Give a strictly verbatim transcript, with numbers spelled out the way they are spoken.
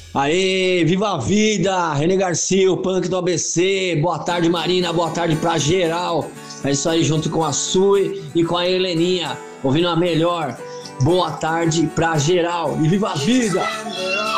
Aê, viva a vida! René Garcia, o punk do A B C. Boa tarde, Marina. Boa tarde pra geral. É isso aí, junto com a Sui e com a Heleninha. Ouvindo a melhor. Boa tarde pra geral. E viva a vida!